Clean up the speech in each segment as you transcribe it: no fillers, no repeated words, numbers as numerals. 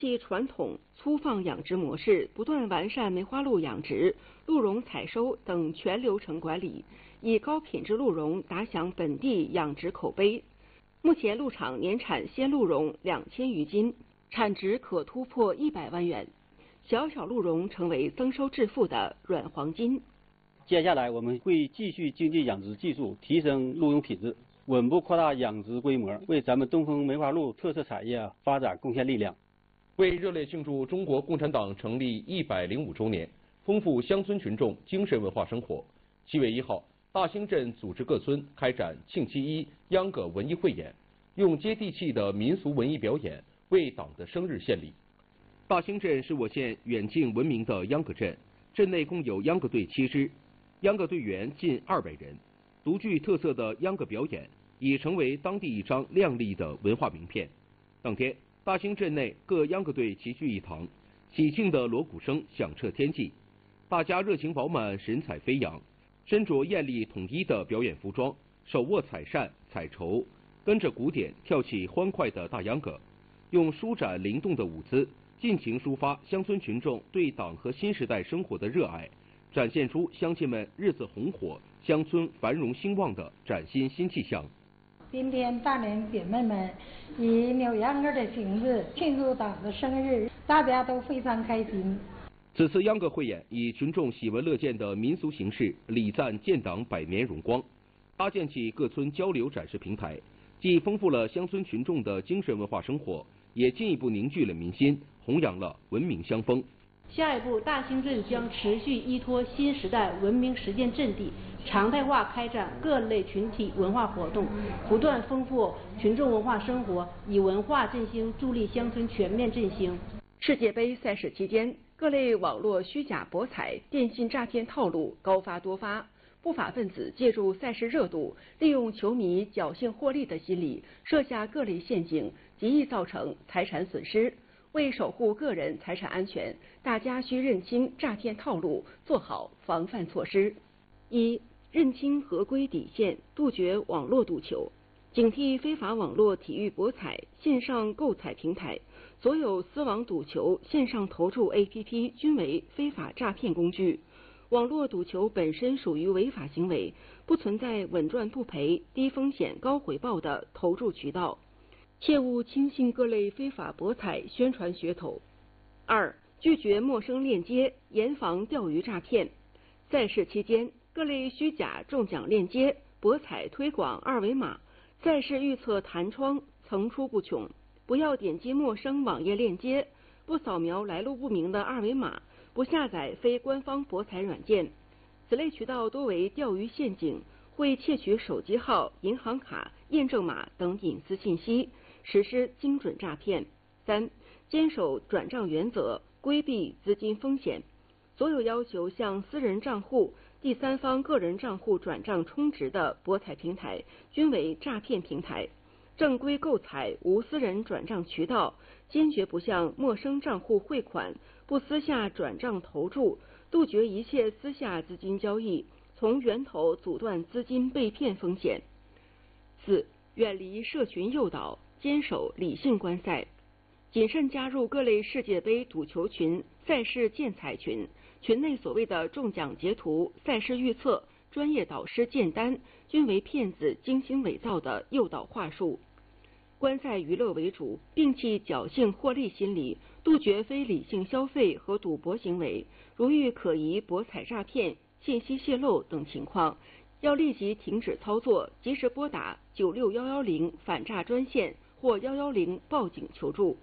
其传统粗放养殖模式，不断完善梅花鹿养殖、鹿茸采收等全流程管理，以高品质鹿茸打响本地养殖口碑。目前鹿场年产鲜鹿茸2000余斤，产值可突破100万元。小小鹿茸成为增收致富的软黄金。 接下来我们会继续精进养殖技术，提升鹿茸品质，稳步扩大养殖规模，为咱们东风梅花鹿特色产业发展贡献力量。 为热烈庆祝中国共产党成立105周年，丰富乡村群众精神文化生活，7月1号，大兴镇组织各村开展庆7·1秧歌文艺汇演，用接地气的民俗文艺表演为党的生日献礼。大兴镇是我县远近闻名的秧歌镇，镇内共有秧歌队7支，秧歌队员近200人，独具特色的秧歌表演已成为当地一张亮丽的文化名片。当天，大兴镇内各秧歌队齐聚一堂，喜庆的锣鼓声响彻天际，大家热情饱满，神采飞扬，身着艳丽统一的表演服装，手握彩扇、彩绸，跟着鼓点跳起欢快的大秧歌，用舒展灵动的舞姿，尽情抒发乡村群众对党和新时代生活的热爱，展现出乡亲们日子红火、乡村繁荣兴旺的崭新新气象。 今天大连姐妹们以扭秧歌的形式庆祝党的生日，大家都非常开心。 此次秧歌汇演以群众喜闻乐见的民俗形式礼赞建党100年荣光，搭建起各村交流展示平台，既丰富了乡村群众的精神文化生活，也进一步凝聚了民心，弘扬了文明乡风。 下一步，大兴镇将持续依托新时代文明实践阵地，常态化开展各类群体文化活动，不断丰富群众文化生活，以文化振兴助力乡村全面振兴。 世界杯赛事期间，各类网络虚假博彩、电信诈骗套路高发多发，不法分子借助赛事热度，利用球迷侥幸获利的心理，设下各类陷阱，极易造成财产损失。为守护个人财产安全，大家需认清诈骗套路，做好防范措施。1、认清合规底线，杜绝网络赌球，警惕非法网络体育博彩、线上购彩平台，所有私网赌球、线上投注 APP 均为非法诈骗工具。网络赌球本身属于违法行为，不存在稳赚不赔、低风险高回报的投注渠道。切勿轻信各类非法博彩宣传噱头。2、拒绝陌生链接，严防钓鱼诈骗。赛事期间，各类虚假中奖链接、博彩推广二维码、赛事预测弹窗层出不穷，不要点击陌生网页链接，不扫描来路不明的二维码，不下载非官方博彩软件。此类渠道多为钓鱼陷阱，会窃取手机号、银行卡、验证码等隐私信息，实施精准诈骗。3、坚守转账原则，规避资金风险。所有要求向私人账户、第三方个人账户转账充值的博彩平台，均为诈骗平台。正规购彩无私人转账渠道，坚决不向陌生账户汇款，不私下转账投注，杜绝一切私下资金交易，从源头阻断资金被骗风险。4、远离社群诱导，坚守理性观赛，谨慎加入各类世界杯赌球群、赛事建彩群，群内所谓的中奖截图、赛事预测、专业导师建单，均为骗子精心伪造的诱导话术。观赛娱乐为主，摒弃侥幸获利心理，杜绝非理性消费和赌博行为。如遇可疑博彩诈骗、信息泄露等情况，要立即停止操作，及时拨打96110反诈专线或110报警求助。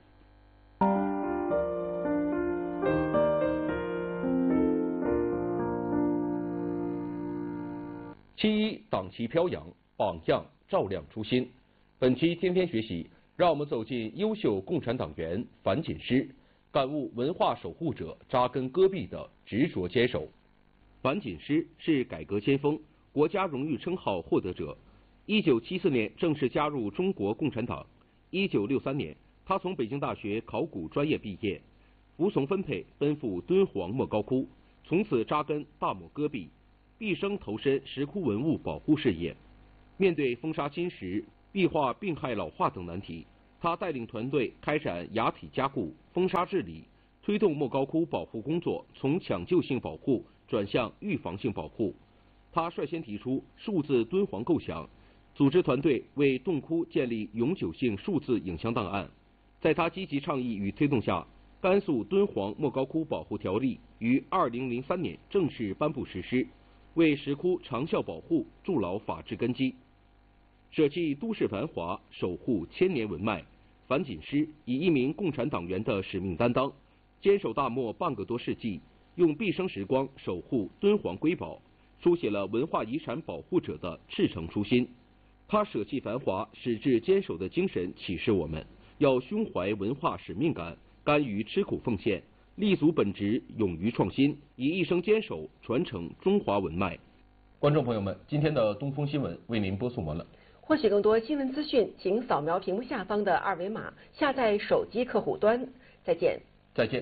7·1党旗飘扬，榜样照亮初心。本期天天学习，让我们走进优秀共产党员樊锦诗，感悟文化守护者扎根戈壁的执着坚守。樊锦诗是改革先锋、国家荣誉称号获得者。1974年正式加入中国共产党。1963年，他从北京大学考古专业毕业，服从分配奔赴敦煌莫高窟，从此扎根大漠戈壁，毕生投身石窟文物保护事业。面对风沙侵蚀、壁画病害老化等难题， 他带领团队开展崖体加固、风沙治理，推动莫高窟保护工作从抢救性保护转向预防性保护。他率先提出数字敦煌构想，组织团队为洞窟建立永久性数字影像档案。在他积极倡议与推动下，甘肃敦煌莫高窟保护条例于2003年正式颁布实施，为石窟长效保护筑牢法治根基。舍弃都市繁华，守护千年文脉，樊锦诗以一名共产党员的使命担当，坚守大漠半个多世纪，用毕生时光守护敦煌瑰宝，书写了文化遗产保护者的赤诚初心。他舍弃繁华，矢志坚守的精神启示我们，要胸怀文化使命感，甘于吃苦奉献，立足本职，勇于创新，以一生坚守传承中华文脉。观众朋友们，今天的东风新闻为您播送完了。 获取更多新闻资讯，请扫描屏幕下方的二维码，下载手机客户端。再见。 再见。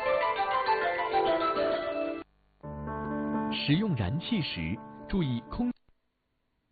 使用燃气时，注意空